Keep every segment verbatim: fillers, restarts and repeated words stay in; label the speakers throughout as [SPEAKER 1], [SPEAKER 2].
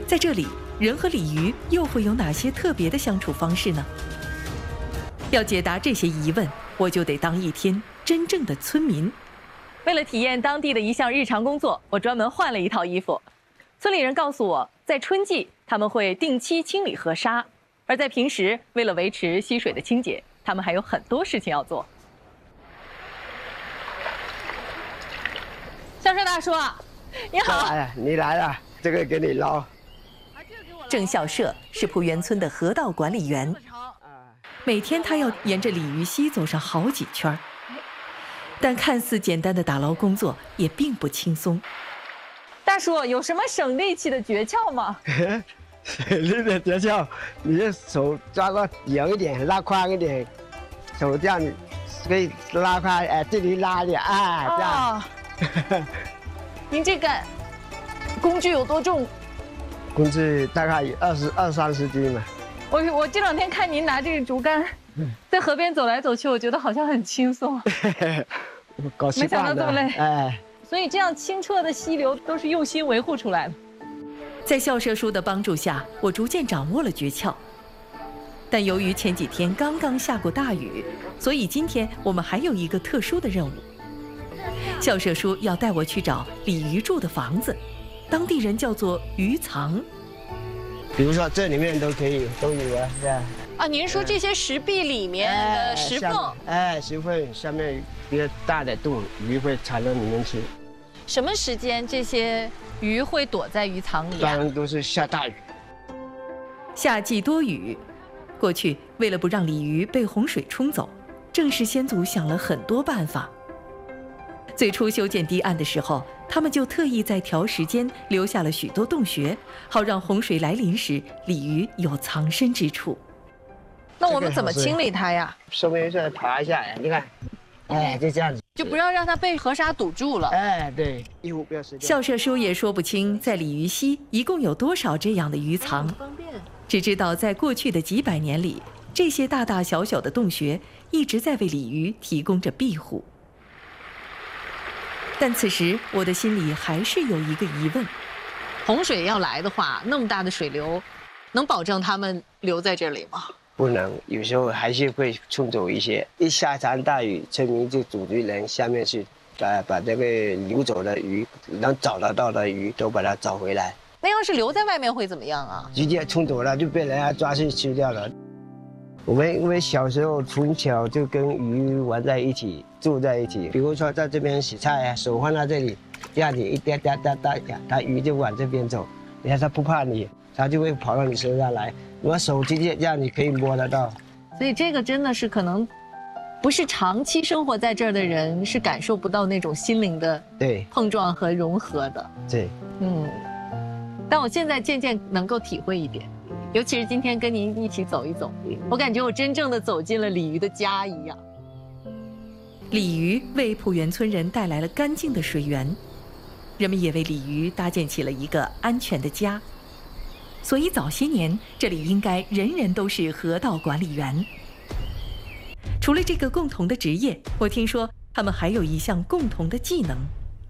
[SPEAKER 1] 在这里，人和鲤鱼又会有哪些特别的相处方式呢？要解答这些疑问，我就得当一天真正的村民。为了体验当地的一项日常工作，我专门换了一套衣服。村里人告诉我，在春季他们会定期清理河沙，而在平时，为了维持溪水的清洁，他们还有很多事情要做。校社大叔，你好！
[SPEAKER 2] 哎，你来了，这个给你捞。
[SPEAKER 1] 郑校社是浦源村的河道管理员，每天他要沿着鲤鱼溪走上好几圈，但看似简单的打捞工作也并不轻松。大叔，有什么省力气的诀窍吗？
[SPEAKER 2] 省力的诀窍，你的手抓个远一点，拉宽一点，手这样可以拉开，哎，这里拉一点，哎，这样。
[SPEAKER 1] 哦、您这个工具有多重？
[SPEAKER 2] 工具大概有二十二三十斤嘛。
[SPEAKER 1] 我我这两天看您拿这个竹竿，在河边走来走去，我觉得好像很轻松。
[SPEAKER 2] 搞习惯了，
[SPEAKER 1] 没想到这么累。
[SPEAKER 2] 哎，
[SPEAKER 1] 所以这样清澈的溪流都是用心维护出来的。在校社叔的帮助下，我逐渐掌握了诀窍。但由于前几天刚刚下过大雨，所以今天我们还有一个特殊的任务。校社叔要带我去找鲤鱼住的房子，当地人叫做鱼藏。
[SPEAKER 2] 比如说这里面都可以都有啊，是吧？
[SPEAKER 1] 啊，您说这些石壁里面的石缝？
[SPEAKER 2] 哎，石缝下面比较大的洞，鱼会藏到里面去。
[SPEAKER 1] 什么时间这些鱼会躲在鱼藏里啊？
[SPEAKER 2] 当然都是下大雨。
[SPEAKER 1] 夏季多雨，过去为了不让鲤鱼被洪水冲走，郑氏先祖想了很多办法。最初修建堤岸的时候，他们就特意在调时间留下了许多洞穴，好让洪水来临时鲤鱼有藏身之处。那我们怎么清理它呀？
[SPEAKER 2] 上面再爬一下，你看，哎，就这样子，
[SPEAKER 1] 就不要让它被河沙堵住了。
[SPEAKER 2] 哎，对，衣服不要湿掉。校
[SPEAKER 1] 社叔也说不清在鲤鱼溪一共有多少这样的鱼藏，只知道在过去的几百年里，这些大大小小的洞穴一直在为鲤鱼提供着庇护。但此时我的心里还是有一个疑问：洪水要来的话，那么大的水流，能保证它们留在这里吗？
[SPEAKER 2] 不能，有时候还是会冲走一些。一下场大雨，村民就组织人下面去，把把这个流走的鱼，能找得到的鱼都把它找回来。
[SPEAKER 1] 那要是留在外面会怎么样啊？
[SPEAKER 2] 直接冲走了，就被人家抓去吃掉了。我们因为小时候从小就跟鱼玩在一起，住在一起。比如说在这边洗菜啊，手放在这里，这样子一哒哒哒哒哒，它鱼就往这边走。你看它不怕你，它就会跑到你身上来。如果手直接这样，你可以摸得到。
[SPEAKER 1] 所以这个真的是可能，不是长期生活在这儿的人是感受不到那种心灵的
[SPEAKER 2] 对
[SPEAKER 1] 碰撞和融合的。
[SPEAKER 2] 对，
[SPEAKER 1] 嗯。但我现在渐渐能够体会一点。尤其是今天跟您一起走一走，我感觉我真正的走进了鲤鱼的家一样。鲤鱼为浦源村人带来了干净的水源，人们也为鲤鱼搭建起了一个安全的家。所以早些年，这里应该人人都是河道管理员。除了这个共同的职业，我听说他们还有一项共同的技能。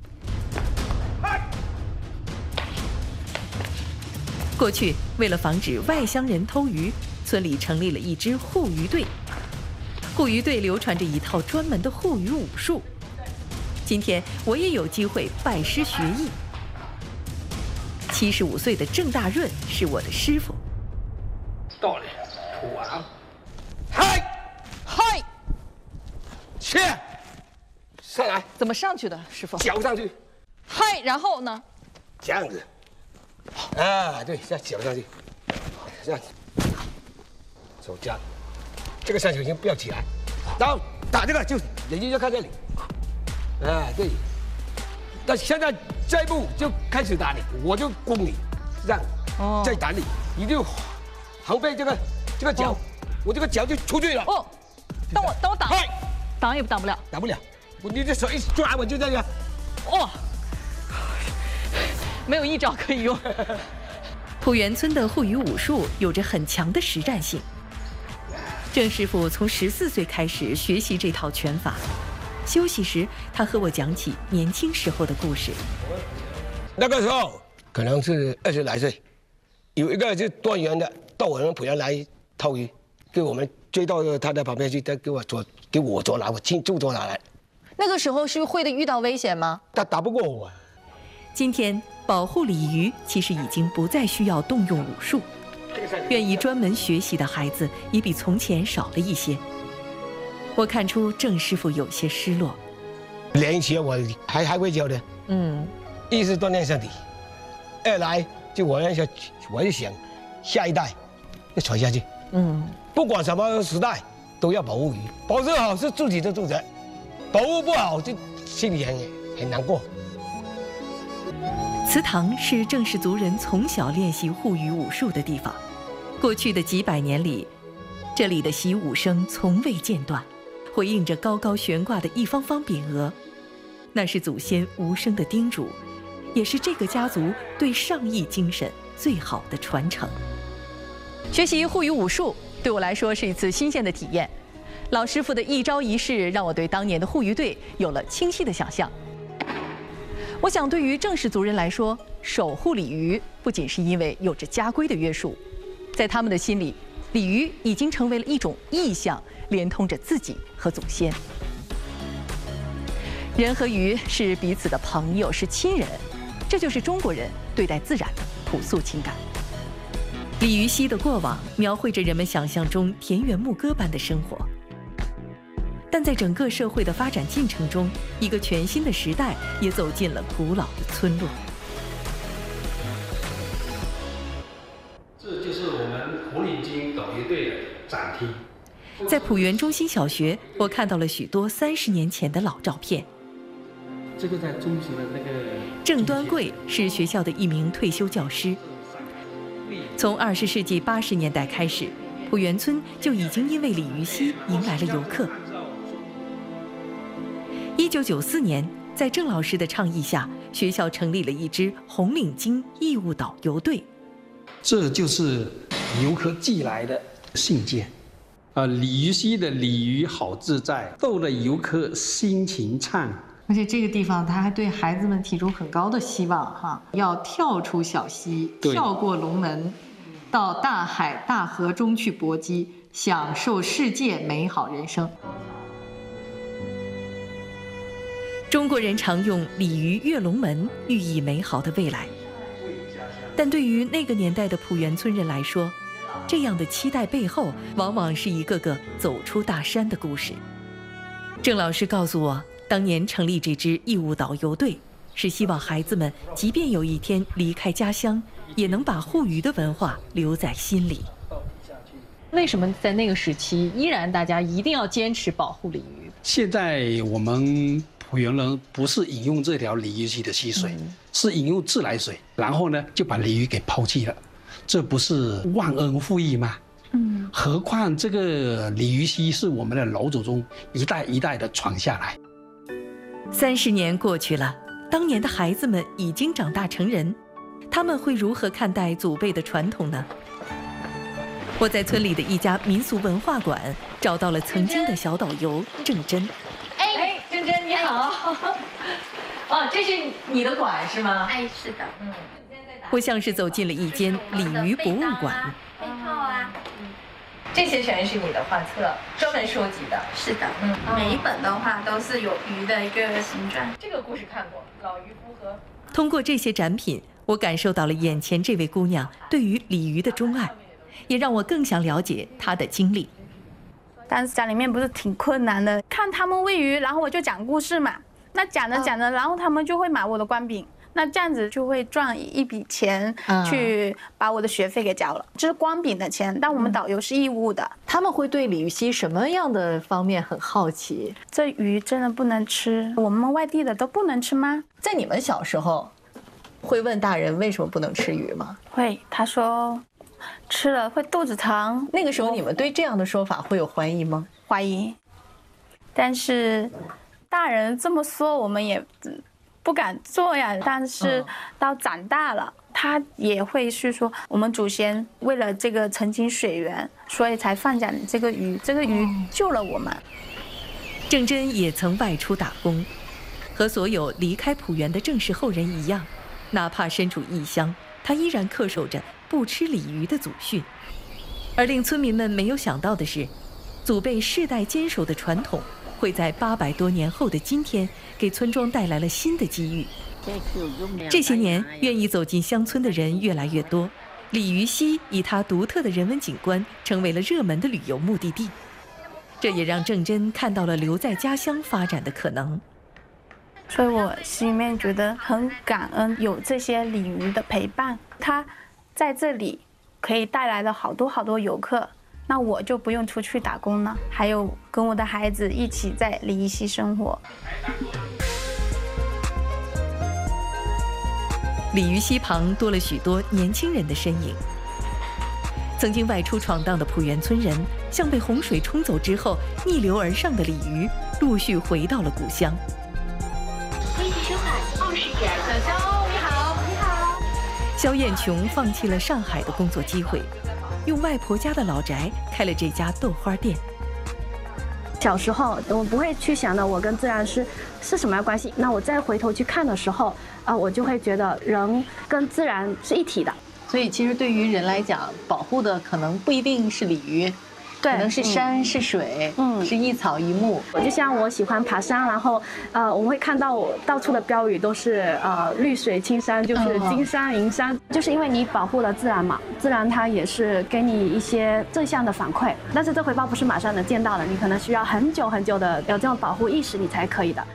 [SPEAKER 1] 过去，为了防止外乡人偷鱼，村里成立了一支护鱼队。护鱼队流传着一套专门的护鱼武术。今天我也有机会拜师学艺。七十五岁的郑大润是我的师傅。
[SPEAKER 3] 到了，吐完，嗨，
[SPEAKER 1] 嗨，
[SPEAKER 3] 去，上来，
[SPEAKER 1] 怎么上去的，师傅？
[SPEAKER 3] 脚上去，
[SPEAKER 1] 嗨，然后呢？
[SPEAKER 3] 这样子。啊，对，这样脚上去，这样子，手这样，这个上球先不要起来，然后打这个就眼睛就看这里，啊，对，那现在这一步就开始打你，我就攻你，这样，哦，再打你，你就后背这个这个脚，哦、我这个脚就出去了。哦，
[SPEAKER 1] 当我当我挡，挡也挡不了，
[SPEAKER 3] 挡不了，我你的手一抓我就这样，
[SPEAKER 1] 哦。没有一招可以用。浦源村的护鱼武术有着很强的实战性。郑师傅从十四岁开始学习这套拳法，休息时他和我讲起年轻时候的故事。
[SPEAKER 3] 那个时候可能是二十来岁， 有一个就端园的到我们浦园来套鱼，给我们追到他的旁边去，他给我捉，给我捉拿，我亲自捉拿来。
[SPEAKER 1] 那个时候是会的遇到危险吗？
[SPEAKER 3] 他打不过我。
[SPEAKER 4] 今天保护鲤鱼其实已经不再需要动用武术，愿意专门学习的孩子也比从前少了一些。我看出郑师傅有些失落。
[SPEAKER 3] 练起我还还会教的，
[SPEAKER 1] 嗯，
[SPEAKER 3] 一是锻炼身体，二来就我要想，我就想下一代要传下去。
[SPEAKER 1] 嗯，
[SPEAKER 3] 不管什么时代都要保护鱼，保护好是自己的负责，保护不好就心里很很难过。
[SPEAKER 4] 祠堂是郑氏族人从小练习护鱼武术的地方，过去的几百年里，这里的习武声从未间断，回应着高高悬挂的一方方匾额，那是祖先无声的叮嘱，也是这个家族对上义精神最好的传承。
[SPEAKER 1] 学习护鱼武术对我来说是一次新鲜的体验，老师傅的一招一式让我对当年的护鱼队有了清晰的想象。我想，对于郑氏族人来说，守护鲤鱼不仅是因为有着家规的约束，在他们的心里，鲤鱼已经成为了一种意象，连通着自己和祖先。人和鱼是彼此的朋友，是亲人，这就是中国人对待自然的朴素情感。
[SPEAKER 4] 鲤鱼溪的过往描绘着人们想象中田园牧歌般的生活，但在整个社会的发展进程中，一个全新的时代也走进了古老的村落。
[SPEAKER 5] 这就是我们红领巾导游队的展厅。
[SPEAKER 4] 在浦园中心小学，我看到了许多三十年前的老照片。
[SPEAKER 5] 这个在中学的那个
[SPEAKER 4] 郑端贵是学校的一名退休教师。从二十世纪八十年代开始，浦园村就已经因为鲤鱼溪迎来了游客。一九九四年，在郑老师的倡议下，学校成立了一支红领巾义务导游队。
[SPEAKER 5] 这就是游客寄来的信件。啊，鲤鱼溪的鲤鱼好自在，逗得游客心情畅。
[SPEAKER 1] 而且这个地方，他还对孩子们提出很高的希望哈，要跳出小溪，跳过龙门，到大海、大河中去搏击，享受世界美好人生。
[SPEAKER 4] 中国人常用鲤鱼跃龙门寓意美好的未来，但对于那个年代的浦园村人来说，这样的期待背后，往往是一个个走出大山的故事。郑老师告诉我，当年成立这支义务导游队，是希望孩子们即便有一天离开家乡，也能把护鱼的文化留在心里。
[SPEAKER 1] 为什么在那个时期，依然大家一定要坚持保护鲤鱼？
[SPEAKER 5] 现在我们浦园人不是饮用这条鲤鱼溪的溪水，嗯、是饮用自来水，然后呢就把鲤鱼给抛弃了，这不是忘恩负义吗？嗯，何况这个鲤鱼溪是我们的老祖宗一代一代的传下来。
[SPEAKER 4] 三十年过去了，当年的孩子们已经长大成人，他们会如何看待祖辈的传统呢？我在村里的一家民俗文化馆找到了曾经的小导游郑珍。
[SPEAKER 1] 哎，郑珍你好。哦，这是你的馆是吗？
[SPEAKER 6] 哎，是的。嗯。
[SPEAKER 4] 我像是走进了一间鲤鱼博物馆。
[SPEAKER 6] 背套啊。
[SPEAKER 1] 这些全是你的画册，专门收集的。
[SPEAKER 6] 是的，嗯，每一本的话都是有鱼的一个形状。
[SPEAKER 1] 这个故事看过，老渔夫和。
[SPEAKER 4] 通过这些展品，我感受到了眼前这位姑娘对于鲤鱼的钟爱，也让我更想了解她的经历。
[SPEAKER 6] 但是家里面不是挺困难的，看他们喂鱼，然后我就讲故事嘛。那讲着讲着，然后他们就会买我的官饼。那这样子就会赚一笔钱，去把我的学费给交了，这是官饼的钱。但我们导游是义务的。
[SPEAKER 1] 他们会对鲤鱼溪什么样的方面很好奇？
[SPEAKER 6] 这鱼真的不能吃，我们外地的都不能吃吗？
[SPEAKER 1] 在你们小时候，会问大人为什么不能吃鱼吗？
[SPEAKER 6] 会，他说吃了会肚子疼。
[SPEAKER 1] 那个时候你们对这样的说法会有怀疑吗？
[SPEAKER 6] 怀疑，但是大人这么说，我们也不敢做呀。但是到长大了，他也会是说，我们祖先为了这个澄清水源，所以才放养这个鱼，这个鱼救了我们。
[SPEAKER 4] 郑珍也曾外出打工，和所有离开浦园的郑氏后人一样，哪怕身处异乡， 他依然恪守着不吃鲤鱼的祖训。而令村民们没有想到的是，祖辈世代坚守的传统会在八百多年后的今天给村庄带来了新的机遇。这些年，愿意走进乡村的人越来越多，鲤鱼溪以它独特的人文景观成为了热门的旅游目的地。这也让郑珍看到了留在家乡发展的可能。
[SPEAKER 6] 所以我心里面觉得很感恩有这些鲤鱼的陪伴，它在这里可以带来了好多好多游客，那我就不用出去打工了，还有跟我的孩子一起在鲤鱼溪生活。
[SPEAKER 4] 鲤鱼溪旁多了许多年轻人的身影。曾经外出闯荡的浦原村人，像被洪水冲走之后逆流而上的鲤鱼，陆续回到了故乡。
[SPEAKER 7] 飞机收看二十点。小肖，你好，你好。
[SPEAKER 4] 肖艳琼放弃了上海的工作机会，用外婆家的老宅开了这家豆花店。
[SPEAKER 8] 小时候我不会去想到我跟自然是是什么样关系，那我再回头去看的时候，啊、呃，我就会觉得人跟自然是一体的。
[SPEAKER 1] 所以其实对于人来讲，保护的可能不一定是鲤鱼，
[SPEAKER 8] 对，
[SPEAKER 1] 可能是山、嗯、是水，嗯，是一草一木。
[SPEAKER 8] 就像我喜欢爬山，然后呃，我们会看到我到处的标语都是呃绿水青山，就是金山银山，嗯、就是因为你保护了自然嘛，自然它也是给你一些正向的反馈，但是这回报不是马上能见到的，你可能需要很久很久的有这种保护意识，你才可以的。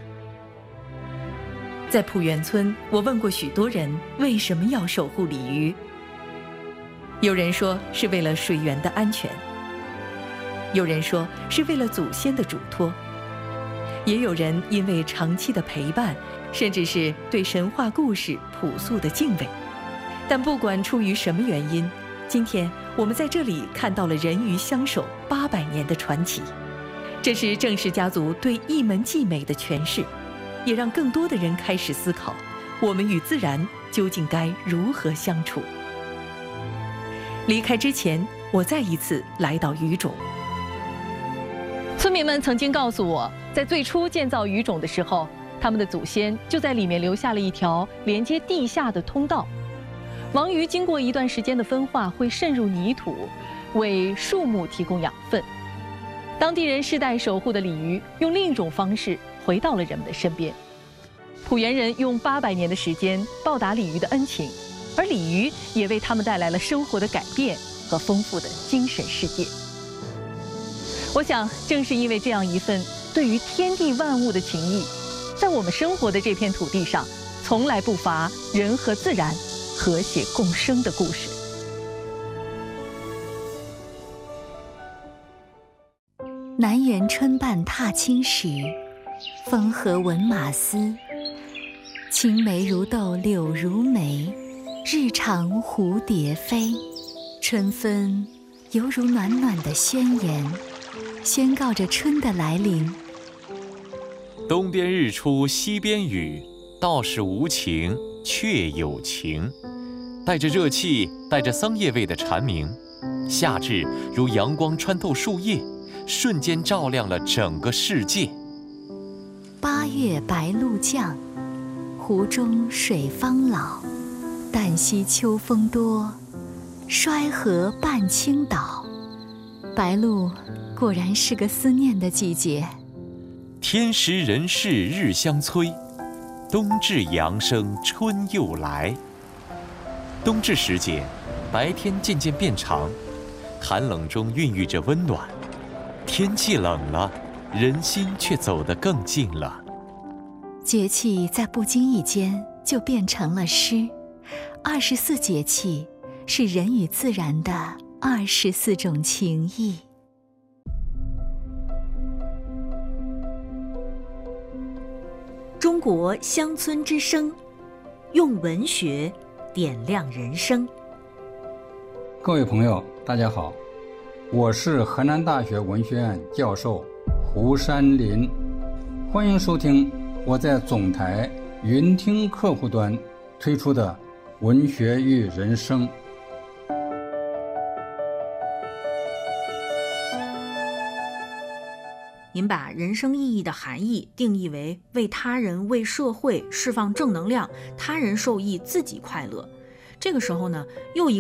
[SPEAKER 4] 在浦原村，我问过许多人为什么要守护鲤鱼。有人说是为了水源的安全，有人说是为了祖先的嘱托，也有人因为长期的陪伴，甚至是对神话故事朴素的敬畏。但不管出于什么原因，今天我们在这里看到了人鱼相守八百年的传奇。这是郑氏家族对一门技美的诠释，也让更多的人开始思考，我们与自然究竟该如何相处。离开之前，我再一次来到鱼冢。
[SPEAKER 1] 村民们曾经告诉我，在最初建造鱼冢的时候，他们的祖先就在里面留下了一条连接地下的通道。王鱼经过一段时间的分化，会渗入泥土，为树木提供养分。当地人世代守护的鲤鱼，用另一种方式回到了人们的身边。浦原人用八百年的时间报答鲤鱼的恩情。而鲤鱼也为他们带来了生活的改变和丰富的精神世界。我想，正是因为这样一份对于天地万物的情谊，在我们生活的这片土地上，从来不乏人和自然和谐共生的故事。
[SPEAKER 9] 南园春半踏青时，风和闻马嘶。青梅如豆柳如眉，日长蝴蝶飞。春分犹如暖暖的宣言，宣告着春的来临。
[SPEAKER 10] 东边日出西边雨，道是无晴却有晴。带着热气，带着桑叶味的蝉鸣，夏至如阳光穿透树叶，瞬间照亮了整个世界。
[SPEAKER 9] 八月白露降，湖中水方老。旦夕秋风多，衰河半倾倒。白露果然是个思念的季节。
[SPEAKER 10] 天时人事日相催，冬至阳生春又来。冬至时节，白天渐渐变长，寒冷中孕育着温暖。天气冷了，人心却走得更近了。
[SPEAKER 9] 节气在不经意间就变成了诗。二十四节气是人与自然的二十四种情谊。
[SPEAKER 11] 中国乡村之声，用文学点亮人生。
[SPEAKER 12] 各位朋友，大家好，我是河南大学文学院教授胡山林，欢迎收听我在总台云听客户端推出的文学与人生。
[SPEAKER 11] 您把人生意义的含义定义为为他人、为社会释放正能量，他人受益，自己快乐。 这个时候呢，又一